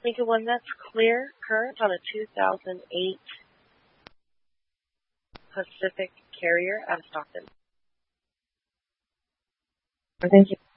think of one that's clear, current on a 2008 Pacific Carrier out of Stockton. Thank you.